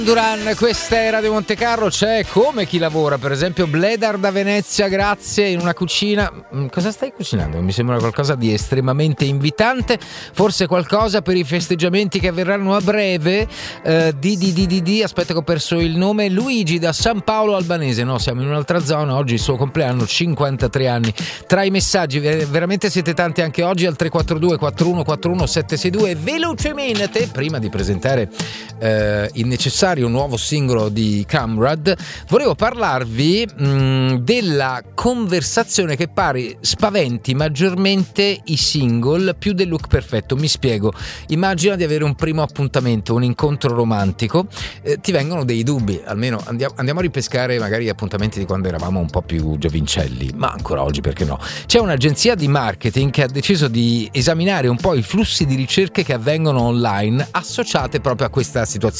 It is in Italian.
Duran, questa è Radio Montecarlo. C'è come chi lavora, per esempio Bledar da Venezia, grazie, in una cucina. Cosa stai cucinando? Mi sembra qualcosa di estremamente invitante, forse qualcosa per i festeggiamenti che avverranno a breve. Aspetta che ho perso il nome. Luigi da San Paolo Albanese. No, siamo in un'altra zona, oggi il suo compleanno, 53 anni. Tra i messaggi, veramente siete tanti anche oggi, al 342 4141 762. Velocemente, prima di presentare il necessario un nuovo singolo di Camrad, volevo parlarvi della conversazione che pare spaventi maggiormente i single più del look perfetto. Mi spiego: immagina di avere un primo appuntamento, un incontro romantico, ti vengono dei dubbi, almeno andiamo a ripescare magari gli appuntamenti di quando eravamo un po' più giovincelli, ma ancora oggi perché no. C'è un'agenzia di marketing che ha deciso di esaminare un po' i flussi di ricerche che avvengono online associate proprio a questa situazione.